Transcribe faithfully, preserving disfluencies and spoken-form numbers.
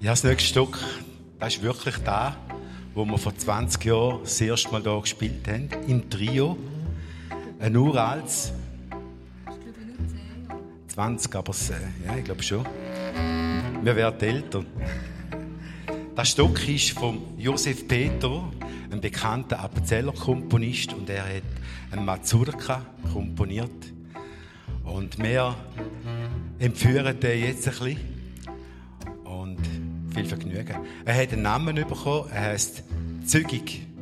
Ja, das nächste Stück, das ist wirklich das, wo wir vor zwanzig Jahren das erste Mal hier gespielt haben, im Trio. Ein uraltes. zwanzig, aber ja, ich glaube schon. Wir werden älter. Das Stück ist von Josef Peter, ein bekannter Appenzeller-Komponist, und er hat einen Mazurka komponiert. Und wir empführen den jetzt ein bisschen. Und viel Vergnügen. Er hat einen Namen bekommen, er heisst Zügig.